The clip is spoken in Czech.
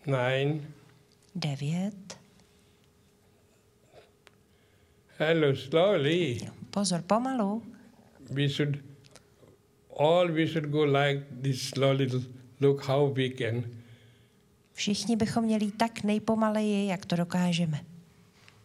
9. 9. Hello, slowly. Pozor, pomalu. We should go like this slowly. Look how we can. Všichni bychom měli tak nejpomaleji, jak to dokážeme.